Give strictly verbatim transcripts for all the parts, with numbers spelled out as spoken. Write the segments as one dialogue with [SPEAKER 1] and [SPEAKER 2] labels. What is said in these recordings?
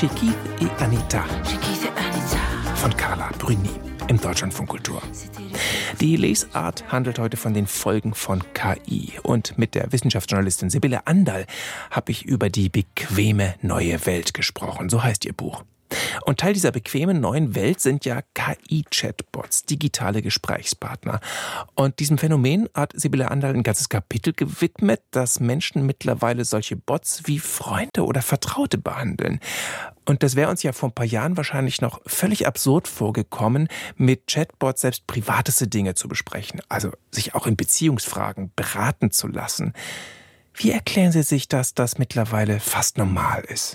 [SPEAKER 1] Chez Keith et Anita von Carla Bruni im Deutschlandfunk Kultur. Die Lesart handelt heute von den Folgen von K I. Und mit der Wissenschaftsjournalistin Sibylle Anderl habe ich über die bequeme neue Welt gesprochen. So heißt ihr Buch. Und Teil dieser bequemen neuen Welt sind ja K I-Chatbots, digitale Gesprächspartner. Und diesem Phänomen hat Sibylle Anderl ein ganzes Kapitel gewidmet, dass Menschen mittlerweile solche Bots wie Freunde oder Vertraute behandeln. Und das wäre uns ja vor ein paar Jahren wahrscheinlich noch völlig absurd vorgekommen, mit Chatbots selbst privateste Dinge zu besprechen. Also sich auch in Beziehungsfragen beraten zu lassen. Wie erklären Sie sich, dass das mittlerweile fast normal ist?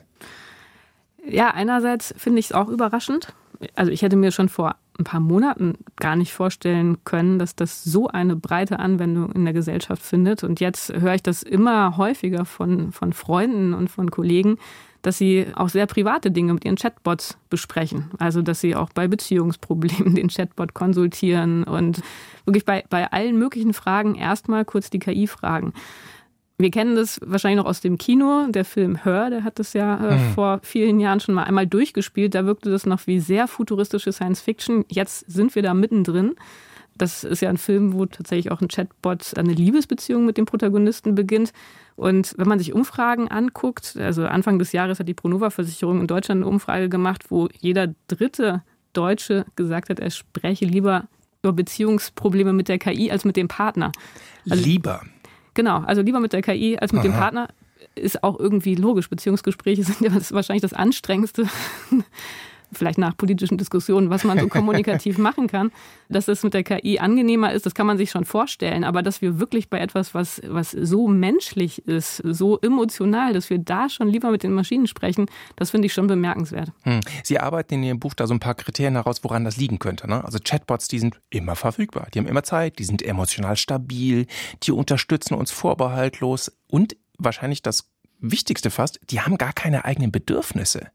[SPEAKER 2] Ja, einerseits finde ich es auch überraschend. Also ich hätte mir schon vor ein paar Monaten gar nicht vorstellen können, dass das so eine breite Anwendung in der Gesellschaft findet. Und jetzt höre ich das immer häufiger von, von Freunden und von Kollegen, dass sie auch sehr private Dinge mit ihren Chatbots besprechen. Also dass sie auch bei Beziehungsproblemen den Chatbot konsultieren und wirklich bei, bei allen möglichen Fragen erstmal kurz die K I fragen. Wir kennen das wahrscheinlich noch aus dem Kino. Der Film Her, der hat das ja äh, mhm. vor vielen Jahren schon mal einmal durchgespielt. Da wirkte das noch wie sehr futuristische Science-Fiction. Jetzt sind wir da mittendrin. Das ist ja ein Film, wo tatsächlich auch ein Chatbot eine Liebesbeziehung mit dem Protagonisten beginnt. Und wenn man sich Umfragen anguckt, also Anfang des Jahres hat die Pronova-Versicherung in Deutschland eine Umfrage gemacht, wo jeder dritte Deutsche gesagt hat, er spreche lieber über Beziehungsprobleme mit der K I als mit dem Partner. Also,
[SPEAKER 1] lieber?
[SPEAKER 2] Genau, also lieber mit der K I als mit Aha. dem Partner ist auch irgendwie logisch. Beziehungsgespräche sind ja das wahrscheinlich das Anstrengendste, vielleicht nach politischen Diskussionen, was man so kommunikativ machen kann. Dass das mit der K I angenehmer ist, das kann man sich schon vorstellen. Aber dass wir wirklich bei etwas, was, was so menschlich ist, so emotional, dass wir da schon lieber mit den Maschinen sprechen, das finde ich schon bemerkenswert.
[SPEAKER 1] Hm. Sie arbeiten in Ihrem Buch da so ein paar Kriterien heraus, woran das liegen könnte, ne? Also Chatbots, die sind immer verfügbar, die haben immer Zeit, die sind emotional stabil, die unterstützen uns vorbehaltlos und wahrscheinlich das Wichtigste fast, die haben gar keine eigenen Bedürfnisse.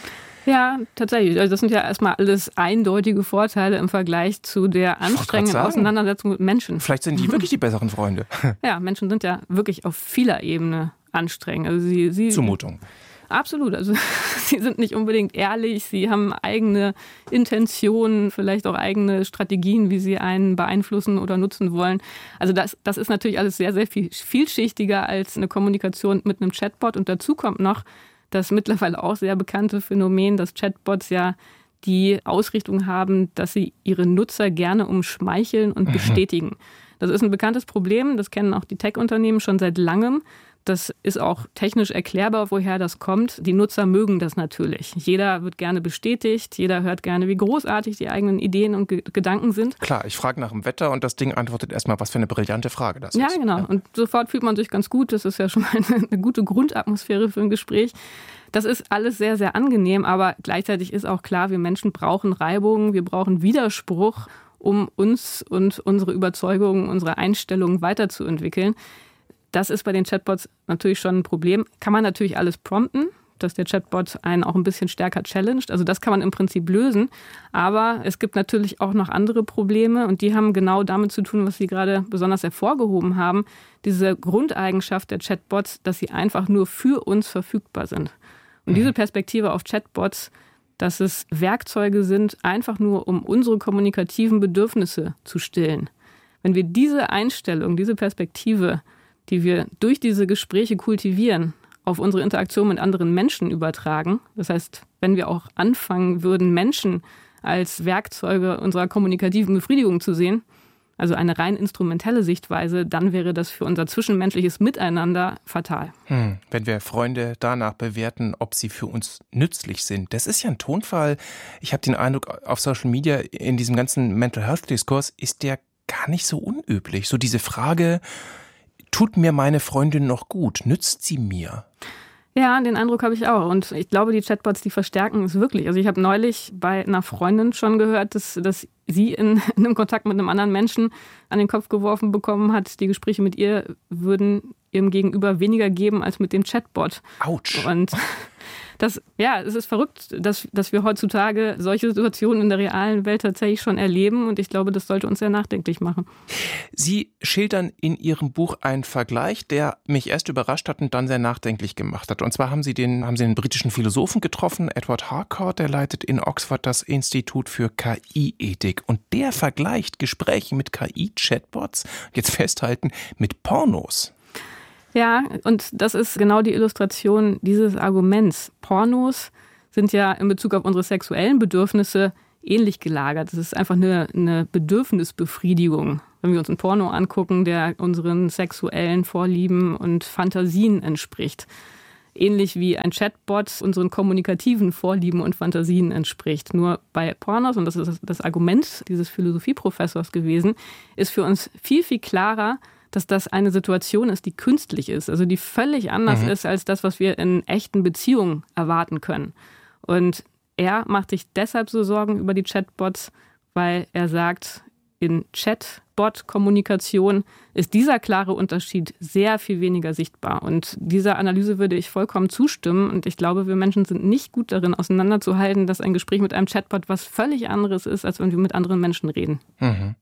[SPEAKER 2] Ja, tatsächlich. Also das sind ja erstmal alles eindeutige Vorteile im Vergleich zu der anstrengenden Auseinandersetzung mit Menschen.
[SPEAKER 1] Vielleicht sind die wirklich die besseren Freunde.
[SPEAKER 2] Ja, Menschen sind ja wirklich auf vieler Ebene anstrengend. Also sie, sie,
[SPEAKER 1] Zumutung.
[SPEAKER 2] Absolut. Also sie sind nicht unbedingt ehrlich, sie haben eigene Intentionen, vielleicht auch eigene Strategien, wie sie einen beeinflussen oder nutzen wollen. Also das, das ist natürlich alles sehr, sehr viel vielschichtiger als eine Kommunikation mit einem Chatbot. Und dazu kommt noch das mittlerweile auch sehr bekannte Phänomen, dass Chatbots ja die Ausrichtung haben, dass sie ihre Nutzer gerne umschmeicheln und mhm. bestätigen. Das ist ein bekanntes Problem, das kennen auch die Tech-Unternehmen schon seit langem. Das ist auch technisch erklärbar, woher das kommt. Die Nutzer mögen das natürlich. Jeder wird gerne bestätigt, jeder hört gerne, wie großartig die eigenen Ideen und Ge- Gedanken sind.
[SPEAKER 1] Klar, ich frage nach dem Wetter und das Ding antwortet erstmal, was für eine brillante Frage das
[SPEAKER 2] ja,
[SPEAKER 1] ist.
[SPEAKER 2] Genau. Ja, genau. Und sofort fühlt man sich ganz gut. Das ist ja schon mal eine, eine gute Grundatmosphäre für ein Gespräch. Das ist alles sehr, sehr angenehm, aber gleichzeitig ist auch klar, wir Menschen brauchen Reibung, wir brauchen Widerspruch, um uns und unsere Überzeugungen, unsere Einstellungen weiterzuentwickeln. Das ist bei den Chatbots natürlich schon ein Problem. Kann man natürlich alles prompten, dass der Chatbot einen auch ein bisschen stärker challenged. Also das kann man im Prinzip lösen. Aber es gibt natürlich auch noch andere Probleme und die haben genau damit zu tun, was Sie gerade besonders hervorgehoben haben. Diese Grundeigenschaft der Chatbots, dass sie einfach nur für uns verfügbar sind. Und diese Perspektive auf Chatbots, dass es Werkzeuge sind, einfach nur um unsere kommunikativen Bedürfnisse zu stillen. Wenn wir diese Einstellung, diese Perspektive, die wir durch diese Gespräche kultivieren, auf unsere Interaktion mit anderen Menschen übertragen. Das heißt, wenn wir auch anfangen würden, Menschen als Werkzeuge unserer kommunikativen Befriedigung zu sehen, also eine rein instrumentelle Sichtweise, dann wäre das für unser zwischenmenschliches Miteinander fatal.
[SPEAKER 1] Hm, wenn wir Freunde danach bewerten, ob sie für uns nützlich sind. Das ist ja ein Tonfall. Ich habe den Eindruck, auf Social Media, in diesem ganzen Mental Health Diskurs, ist der gar nicht so unüblich. So diese Frage, tut mir meine Freundin noch gut? Nützt sie mir?
[SPEAKER 2] Ja, den Eindruck habe ich auch. Und ich glaube, die Chatbots, die verstärken es wirklich. Also ich habe neulich bei einer Freundin schon gehört, dass, dass sie in, in einem Kontakt mit einem anderen Menschen an den Kopf geworfen bekommen hat, die Gespräche mit ihr würden ihrem Gegenüber weniger geben als mit dem Chatbot.
[SPEAKER 1] Autsch.
[SPEAKER 2] Und Das, ja, es ist verrückt, dass, dass wir heutzutage solche Situationen in der realen Welt tatsächlich schon erleben. Und ich glaube, das sollte uns sehr nachdenklich machen.
[SPEAKER 1] Sie schildern in Ihrem Buch einen Vergleich, der mich erst überrascht hat und dann sehr nachdenklich gemacht hat. Und zwar haben Sie den, haben Sie einen britischen Philosophen getroffen, Edward Harcourt, der leitet in Oxford das Institut für K I-Ethik. Und der vergleicht Gespräche mit K I-Chatbots, jetzt festhalten, mit Pornos.
[SPEAKER 2] Ja, und das ist genau die Illustration dieses Arguments. Pornos sind ja in Bezug auf unsere sexuellen Bedürfnisse ähnlich gelagert. Das ist einfach eine, eine Bedürfnisbefriedigung. Wenn wir uns einen Porno angucken, der unseren sexuellen Vorlieben und Fantasien entspricht. Ähnlich wie ein Chatbot unseren kommunikativen Vorlieben und Fantasien entspricht. Nur bei Pornos, und das ist das Argument dieses Philosophieprofessors gewesen, ist für uns viel, viel klarer, dass das eine Situation ist, die künstlich ist, also die völlig anders mhm. ist als das, was wir in echten Beziehungen erwarten können. Und er macht sich deshalb so Sorgen über die Chatbots, weil er sagt, in Chatbot-Kommunikation ist dieser klare Unterschied sehr viel weniger sichtbar. Und dieser Analyse würde ich vollkommen zustimmen. Und ich glaube, wir Menschen sind nicht gut darin, auseinanderzuhalten, dass ein Gespräch mit einem Chatbot was völlig anderes ist, als wenn wir mit anderen Menschen reden.
[SPEAKER 1] Mhm.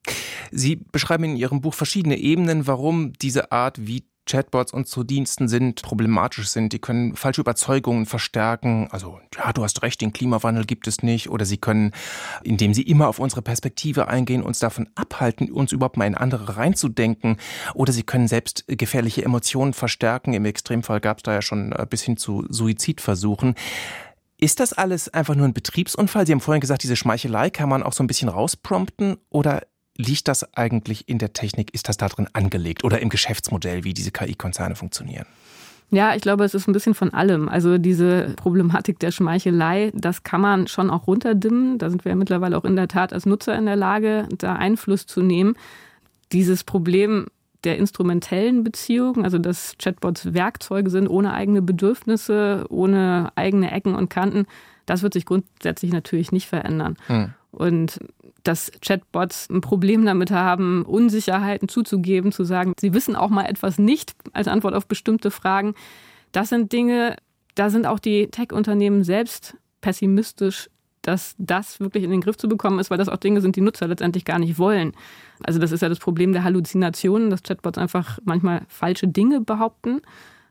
[SPEAKER 1] Sie beschreiben in Ihrem Buch verschiedene Ebenen, warum diese Art, wie Chatbots uns zu Diensten sind, problematisch sind. Die können falsche Überzeugungen verstärken. Also, ja, du hast recht, den Klimawandel gibt es nicht. Oder sie können, indem sie immer auf unsere Perspektive eingehen, uns davon abhalten, uns überhaupt mal in andere reinzudenken. Oder sie können selbst gefährliche Emotionen verstärken. Im Extremfall gab es da ja schon bis hin zu Suizidversuchen. Ist das alles einfach nur ein Betriebsunfall? Sie haben vorhin gesagt, diese Schmeichelei kann man auch so ein bisschen rausprompten. Oder liegt das eigentlich in der Technik, ist das da drin angelegt oder im Geschäftsmodell, wie diese K I-Konzerne funktionieren?
[SPEAKER 2] Ja, ich glaube, es ist ein bisschen von allem. Also diese Problematik der Schmeichelei, das kann man schon auch runterdimmen. Da sind wir ja mittlerweile auch in der Tat als Nutzer in der Lage, da Einfluss zu nehmen. Dieses Problem der instrumentellen Beziehungen, also dass Chatbots Werkzeuge sind, ohne eigene Bedürfnisse, ohne eigene Ecken und Kanten, das wird sich grundsätzlich natürlich nicht verändern. Hm. Und dass Chatbots ein Problem damit haben, Unsicherheiten zuzugeben, zu sagen, sie wissen auch mal etwas nicht als Antwort auf bestimmte Fragen. Das sind Dinge, da sind auch die Tech-Unternehmen selbst pessimistisch, dass das wirklich in den Griff zu bekommen ist, weil das auch Dinge sind, die Nutzer letztendlich gar nicht wollen. Also das ist ja das Problem der Halluzinationen, dass Chatbots einfach manchmal falsche Dinge behaupten.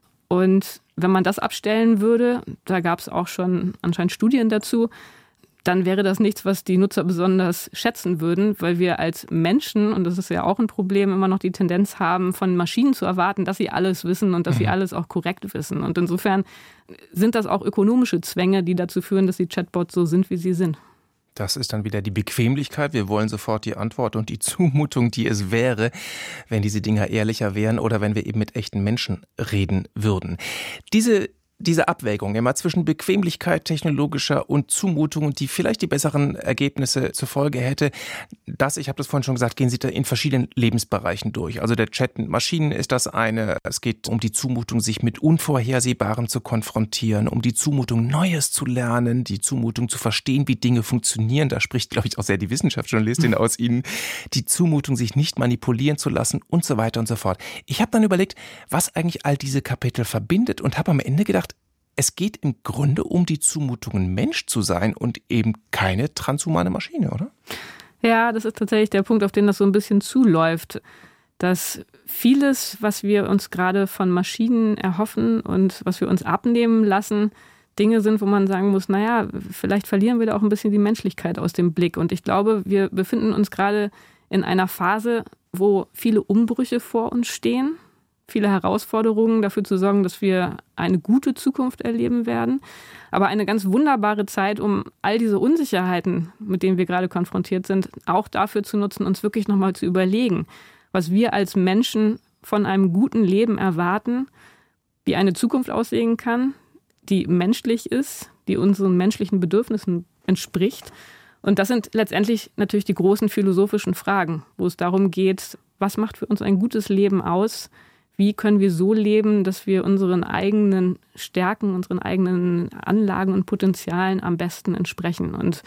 [SPEAKER 2] Und wenn man das abstellen würde, da gab es auch schon anscheinend Studien dazu, dann wäre das nichts, was die Nutzer besonders schätzen würden, weil wir als Menschen, und das ist ja auch ein Problem, immer noch die Tendenz haben, von Maschinen zu erwarten, dass sie alles wissen und dass mhm. sie alles auch korrekt wissen. Und insofern sind das auch ökonomische Zwänge, die dazu führen, dass die Chatbots so sind, wie sie sind.
[SPEAKER 1] Das ist dann wieder die Bequemlichkeit. Wir wollen sofort die Antwort und die Zumutung, die es wäre, wenn diese Dinger ehrlicher wären oder wenn wir eben mit echten Menschen reden würden. Diese Diese Abwägung immer zwischen Bequemlichkeit technologischer und Zumutung, die vielleicht die besseren Ergebnisse zur Folge hätte, das, ich habe das vorhin schon gesagt, gehen Sie da in verschiedenen Lebensbereichen durch. Also der Chat mit Maschinen ist das eine. Es geht um die Zumutung, sich mit Unvorhersehbarem zu konfrontieren, um die Zumutung, Neues zu lernen, die Zumutung zu verstehen, wie Dinge funktionieren. Da spricht, glaube ich, auch sehr die Wissenschaftsjournalistin aus Ihnen. Die Zumutung, sich nicht manipulieren zu lassen und so weiter und so fort. Ich habe dann überlegt, was eigentlich all diese Kapitel verbindet und habe am Ende gedacht, es geht im Grunde um die Zumutungen, Mensch zu sein und eben keine transhumane Maschine, oder?
[SPEAKER 2] Ja, das ist tatsächlich der Punkt, auf den das so ein bisschen zuläuft. Dass vieles, was wir uns gerade von Maschinen erhoffen und was wir uns abnehmen lassen, Dinge sind, wo man sagen muss, naja, vielleicht verlieren wir da auch ein bisschen die Menschlichkeit aus dem Blick. Und ich glaube, wir befinden uns gerade in einer Phase, wo viele Umbrüche vor uns stehen. Viele Herausforderungen, dafür zu sorgen, dass wir eine gute Zukunft erleben werden. Aber eine ganz wunderbare Zeit, um all diese Unsicherheiten, mit denen wir gerade konfrontiert sind, auch dafür zu nutzen, uns wirklich nochmal zu überlegen, was wir als Menschen von einem guten Leben erwarten, wie eine Zukunft aussehen kann, die menschlich ist, die unseren menschlichen Bedürfnissen entspricht. Und das sind letztendlich natürlich die großen philosophischen Fragen, wo es darum geht, was macht für uns ein gutes Leben aus? Wie können wir so leben, dass wir unseren eigenen Stärken, unseren eigenen Anlagen und Potenzialen am besten entsprechen? Und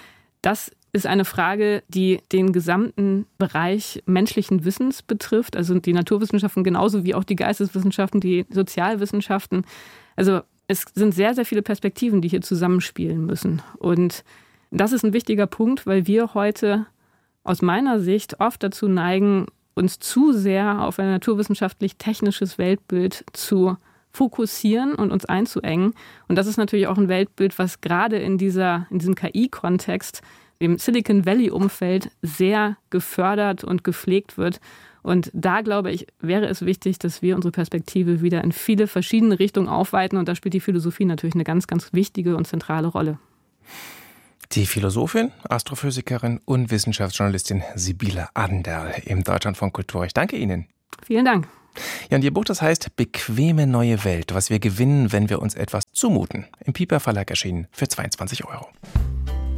[SPEAKER 2] das ist eine Frage, die den gesamten Bereich menschlichen Wissens betrifft, also die Naturwissenschaften genauso wie auch die Geisteswissenschaften, die Sozialwissenschaften. Also es sind sehr, sehr viele Perspektiven, die hier zusammenspielen müssen. Und das ist ein wichtiger Punkt, weil wir heute aus meiner Sicht oft dazu neigen, uns zu sehr auf ein naturwissenschaftlich-technisches Weltbild zu fokussieren und uns einzuengen. Und das ist natürlich auch ein Weltbild, was gerade in dieser, in diesem K I-Kontext, dem Silicon Valley-Umfeld, sehr gefördert und gepflegt wird. Und da, glaube ich, wäre es wichtig, dass wir unsere Perspektive wieder in viele verschiedene Richtungen aufweiten. Und da spielt die Philosophie natürlich eine ganz, ganz wichtige und zentrale Rolle.
[SPEAKER 1] Die Philosophin, Astrophysikerin und Wissenschaftsjournalistin Sibylle Anderl im Deutschlandfunk Kultur. Ich danke Ihnen.
[SPEAKER 2] Vielen Dank.
[SPEAKER 1] Ja, und Ihr Buch, das heißt Bequeme neue Welt, was wir gewinnen, wenn wir uns etwas zumuten. Im Piper Verlag erschienen für zweiundzwanzig Euro.